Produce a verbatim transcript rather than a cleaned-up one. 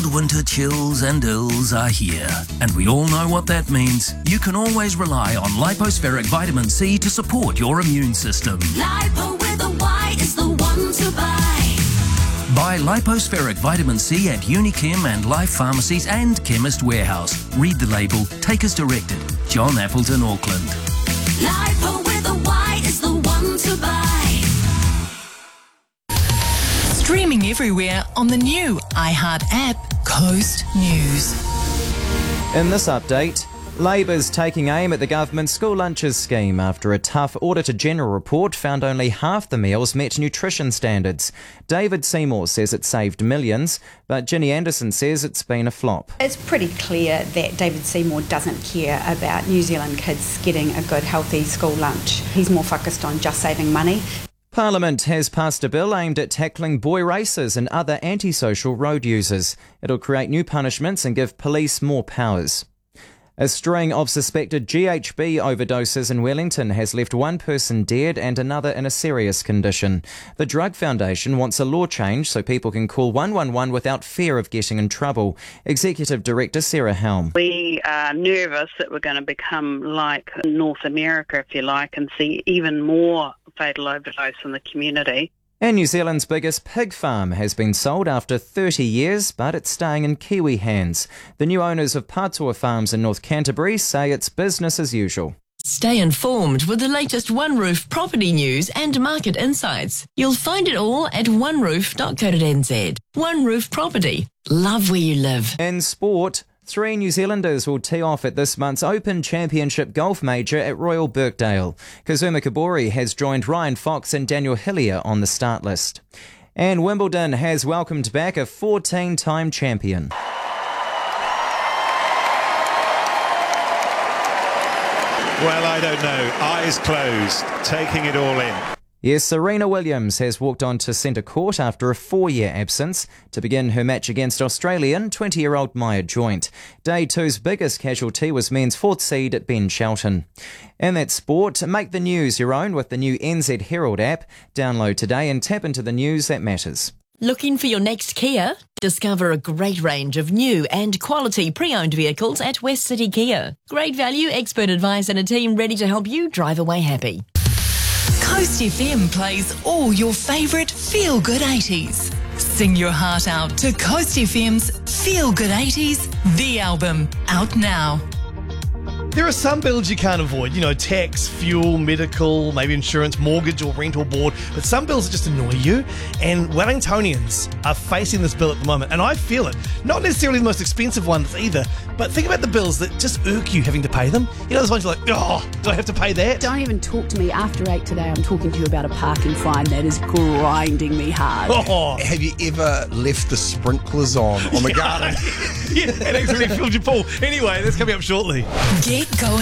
cold winter chills and ills are here, and we all know what that means. You can always rely on Lipospheric Vitamin C to support your immune system. Lipo with a Y is the one to buy. Buy Lipospheric Vitamin C at Unichem and Life Pharmacies and Chemist Warehouse. Read the label. Take as directed. John Appleton, Auckland. Lipo with a Y is the one to buy. Streaming everywhere on the new iHeart app, Coast News. In this update, Labour's taking aim at the government's school lunches scheme after a tough Auditor-General report found only half the meals met nutrition standards. David Seymour says it saved millions, but Ginny Anderson says it's been a flop. It's pretty clear that David Seymour doesn't care about New Zealand kids getting a good, healthy school lunch. He's more focused on just saving money. Parliament has passed a bill aimed at tackling boy racers and other antisocial road users. It'll create new punishments and give police more powers. A string of suspected G H B overdoses in Wellington has left one person dead and another in a serious condition. The Drug Foundation wants a law change so people can call one one one without fear of getting in trouble. Executive Director Sarah Helm. We are nervous that we're going to become like North America, if you like, and see even more fatal overdose in the community. And New Zealand's biggest pig farm has been sold after thirty years, but it's staying in Kiwi hands. The new owners of Pātua Farms in North Canterbury say it's business as usual. Stay informed with the latest One Roof property news and market insights. You'll find it all at one roof dot co dot n z. One Roof Property. Love where you live. In sport, three New Zealanders will tee off at this month's Open Championship Golf Major at Royal Birkdale. Kazuma Kobori has joined Ryan Fox and Daniel Hillier on the start list. And Wimbledon has welcomed back a fourteen-time champion. Well, I don't know. Eyes closed, taking it all in. Yes, Serena Williams has walked on to centre court after a four-year absence to begin her match against Australian twenty-year-old Maya Joint. Day two's biggest casualty was men's fourth seed at Ben Shelton. In that sport, make the news your own with the new N Z Herald app. Download today and tap into the news that matters. Looking for your next Kia? Discover a great range of new and quality pre-owned vehicles at West City Kia. Great value, expert advice and a team ready to help you drive away happy. Coast F M plays all your favourite feel-good eighties. Sing your heart out to Coast F M's Feel Good eighties, the album, out now. There are some bills you can't avoid, you know, tax, fuel, medical, maybe insurance, mortgage or rental board, but some bills that just annoy you, and Wellingtonians are facing this bill at the moment, and I feel it. Not necessarily the most expensive ones either, but think about the bills that just irk you having to pay them. You know, those ones you're like, oh, do I have to pay that? Don't even talk to me after eight today. I'm talking to you about a parking fine that is grinding me hard. Oh. Have you ever left the sprinklers on on the garden? Yeah, it accidentally filled your pool. Anyway, that's coming up shortly. Get going.